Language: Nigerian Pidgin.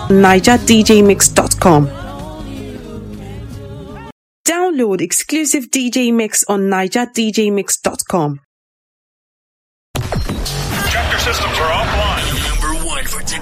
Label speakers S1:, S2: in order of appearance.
S1: NigerDJMix.com. Download exclusive DJ Mix on NigerDJMix.com.
S2: Chapter systems are offline.